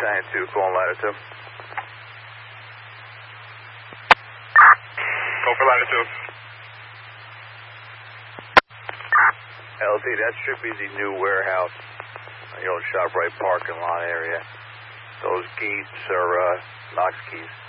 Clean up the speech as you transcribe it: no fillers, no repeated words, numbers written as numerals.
Battalion 2, calling ladder 2. Go for ladder 2. LT, that should be the new warehouse, ShopRite parking lot area. Those gates are Knox keys.